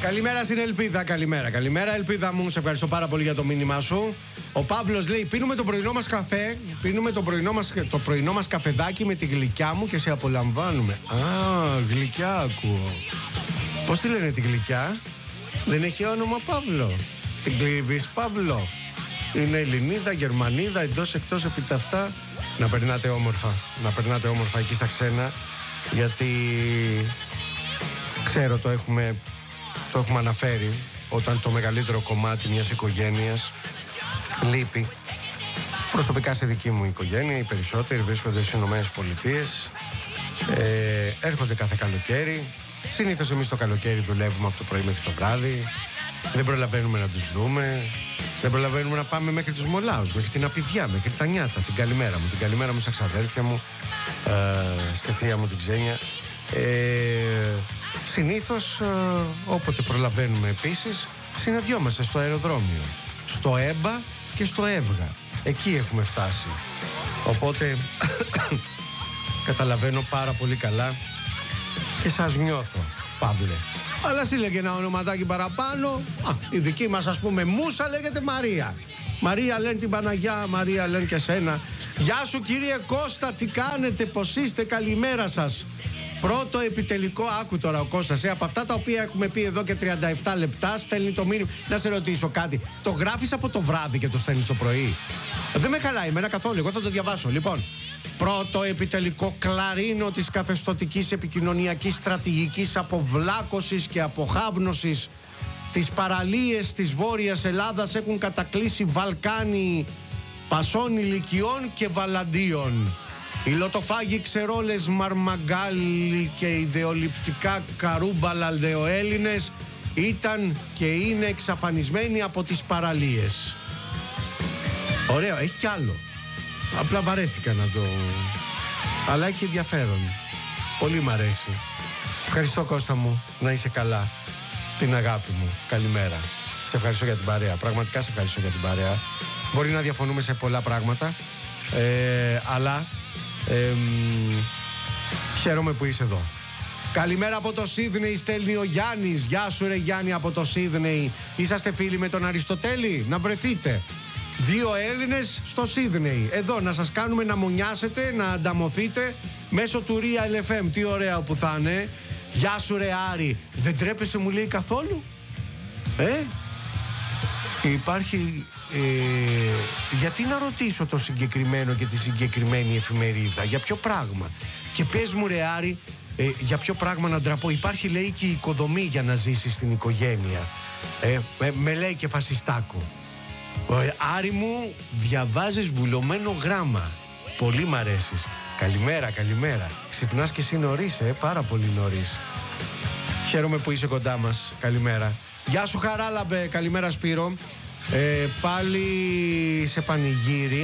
Καλημέρα στην Ελπίδα, καλημέρα. Καλημέρα, Ελπίδα μου. Σε ευχαριστώ πάρα πολύ για το μήνυμά σου. Ο Παύλος λέει: πίνουμε το πρωινό μας καφέ, πίνουμε το πρωινό μας καφεδάκι με τη γλυκιά μου και σε απολαμβάνουμε. Α, γλυκιά ακούω. Πώς τη λένε τη γλυκιά? Δεν έχει όνομα Παύλο. Την κλείβεις Παύλο? Είναι Ελληνίδα, Γερμανίδα, εντός εκτός επί τα αυτά. Να περνάτε όμορφα. Να περνάτε όμορφα εκεί στα ξένα. Γιατί ξέρω το έχουμε αναφέρει. Όταν το μεγαλύτερο κομμάτι μιας οικογένειας λείπει. Προσωπικά στη δική μου οικογένεια οι περισσότεροι βρίσκονται στις Ηνωμένες Πολιτείες. Έρχονται κάθε καλοκαίρι. Συνήθως εμείς το καλοκαίρι δουλεύουμε από το πρωί μέχρι το βράδυ. Δεν προλαβαίνουμε να τους δούμε. Δεν προλαβαίνουμε να πάμε μέχρι τους Μολάους, μέχρι την Απηδιά, μέχρι τα Νιάτα. Την καλημέρα μου. Την καλημέρα μου στα ξαδέρφια μου, στη θεία μου την Ξένια. Συνήθως όποτε προλαβαίνουμε επίσης συναντιόμαστε στο αεροδρόμιο, στο ΕΜΠΑ και στο ΕΒΓΑ. Εκεί έχουμε φτάσει. Οπότε καταλαβαίνω πάρα πολύ καλά και σας νιώθω, Παύλε. Αλλά στείλε ένα ονοματάκι παραπάνω. Η δική μας, ας πούμε, Μούσα λέγεται Μαρία. Μαρία λένε την Παναγιά, Μαρία λένε και σένα. Γεια σου κύριε Κώστα, τι κάνετε, πως είστε, καλημέρα σας. Πρώτο επιτελικό, άκου τώρα ο Κώστας, από αυτά τα οποία έχουμε πει εδώ και 37 λεπτά, στέλνει το μήνυμα. Να σε ρωτήσω κάτι, το γράφεις από το βράδυ και το στέλνεις το πρωί? Δεν με χαλάει εμένα καθόλου, εγώ θα το διαβάσω. Λοιπόν, πρώτο επιτελικό κλαρίνο της καθεστωτικής επικοινωνιακής στρατηγικής αποβλάκωσης και αποχάβνωσης. Τις παραλίες της Βόρειας Ελλάδας έχουν κατακλείσει Βαλκάνοι πασών ηλικιών και βαλαντίων. Οι λοτοφάγοι ξερόλες Μαρμαγκάλι και ιδεολειπτικά καρούμπαλα Αλδεοέλληνες ήταν και είναι εξαφανισμένοι από τις παραλίες. Ωραίο, έχει κι άλλο. Απλά βαρέθηκα να το... Αλλά έχει ενδιαφέρον. Πολύ μ' αρέσει. Ευχαριστώ Κώστα μου, να είσαι καλά. Την αγάπη μου, καλημέρα. Σε ευχαριστώ για την παρέα, πραγματικά σε ευχαριστώ για την παρέα. Μπορεί να διαφωνούμε σε πολλά πράγματα, αλλά χαίρομαι που είσαι εδώ. Καλημέρα από το Σίδνεϊ, στέλνει ο Γιάννης. Γεια σου ρε Γιάννη από το Σίδνεϊ. Είσαστε φίλοι με τον Αριστοτέλη? Να βρεθείτε. 2 Έλληνες στο Σίδνεϊ. Εδώ να σας κάνουμε να μονιάσετε, να ανταμωθείτε μέσω του Real FM. Τι ωραία που θα είναι. Γεια σου ρε Άρη. Δεν τρέπεσαι μου λέει καθόλου? Υπάρχει... γιατί να ρωτήσω το συγκεκριμένο και τη συγκεκριμένη εφημερίδα? Για ποιο πράγμα? Και πες μου ρε Άρη, για ποιο πράγμα να ντραπώ? Υπάρχει λέει και η οικοδομή για να ζήσεις στην οικογένεια. Με λέει και φασιστάκο. Άρη μου, διαβάζεις βουλωμένο γράμμα. Πολύ μ' αρέσεις. Καλημέρα, καλημέρα. Ξυπνάς και εσύ νωρίς, πάρα πολύ νωρίς. Χαίρομαι που είσαι κοντά μας. Καλημέρα. Γεια σου Χαράλαμπε, καλημέρα Σπύρο. Πάλι σε πανηγύρι.